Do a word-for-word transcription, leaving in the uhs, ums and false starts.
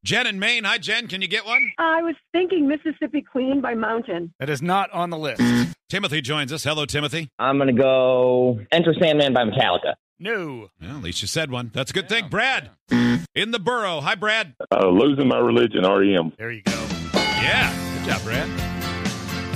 Jen in Maine. Hi, Jen. Can you get one? I was thinking Mississippi Queen by Mountain. That is not on the list. Timothy joins us. Hello, Timothy. I'm going to go Enter Sandman by Metallica. No. Well, at least you said one. That's a good thing. Brad in the borough. Hi, Brad. Uh, Losing My Religion, R E M. There you go. Yeah. Good job, Brad.